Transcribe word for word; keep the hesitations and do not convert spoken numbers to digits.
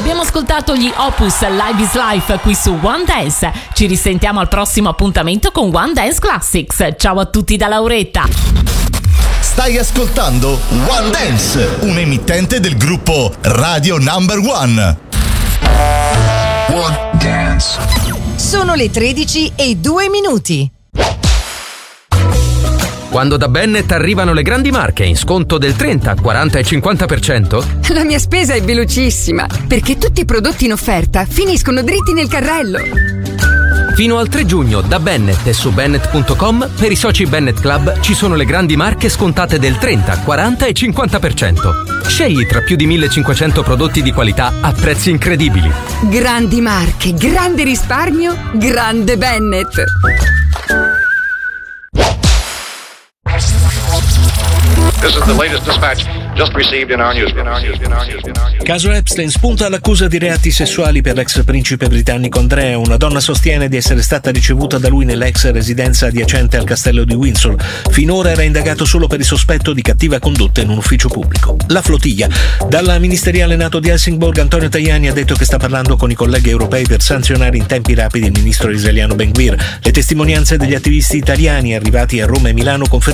Abbiamo ascoltato gli Opus Live is Life qui su One Dance. Ci risentiamo al prossimo appuntamento con One Dance Classics. Ciao a tutti da Lauretta. Stai ascoltando One Dance, un emittente del gruppo Radio Number One. One Dance. Sono le tredici e due minuti. Quando da Bennett arrivano le grandi marche in sconto del trenta, quaranta e cinquanta per cento? La mia spesa è velocissima, perché tutti i prodotti in offerta finiscono dritti nel carrello. Fino al tre giugno da Bennett e su Bennett punto com per i soci Bennett Club ci sono le grandi marche scontate del trenta, quaranta e cinquanta per cento. Scegli tra più di millecinquecento prodotti di qualità a prezzi incredibili. Grandi marche, grande risparmio, grande Bennett. This is the latest dispatch just received in our newsroom. Caso Epstein spunta l'accusa di reati sessuali per l'ex principe britannico Andrea. Una donna sostiene di essere stata ricevuta da lui nell'ex residenza adiacente al castello di Windsor. Finora era indagato solo per il sospetto di cattiva condotta in un ufficio pubblico. La flottiglia. Dalla ministeriale NATO di Helsingborg, Antonio Tajani ha detto che sta parlando con i colleghi europei per sanzionare in tempi rapidi il ministro israeliano Ben Gvir. Le testimonianze degli attivisti italiani arrivati a Roma e Milano confermano